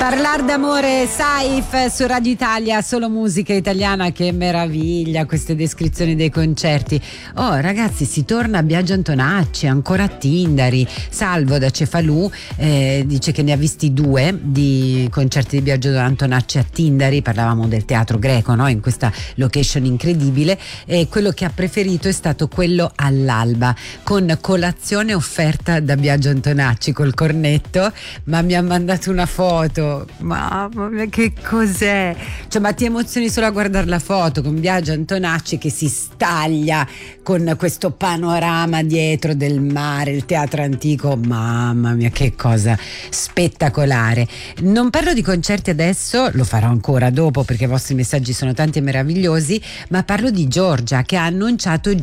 Parlar d'amore, Saif su Radio Italia, solo musica italiana, che meraviglia queste descrizioni dei concerti. Oh ragazzi, si torna a Biagio Antonacci, ancora a Tindari. Salvo da Cefalù dice che ne ha visti 2 di concerti di Biagio Antonacci a Tindari. Parlavamo del teatro greco, no? In questa location incredibile, e quello che ha preferito è stato quello all'alba, con colazione offerta da Biagio Antonacci col cornetto. Ma mi ha mandato una foto. Mamma mia, che cos'è? Cioè, ma ti emozioni solo a guardare la foto con Biagio Antonacci che si staglia con questo panorama dietro del mare, il teatro antico. Mamma mia, che cosa spettacolare. Non parlo di concerti adesso, lo farò ancora dopo perché i vostri messaggi sono tanti e meravigliosi, ma parlo di Giorgia, che ha annunciato